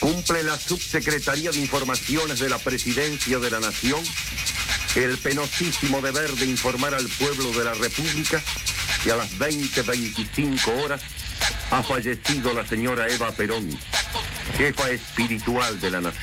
Cumple la Subsecretaría de Informaciones de la Presidencia de la Nación el penosísimo deber de informar al pueblo de la República que a las 20:25 horas ha fallecido la señora Eva Perón, jefa espiritual de la nación.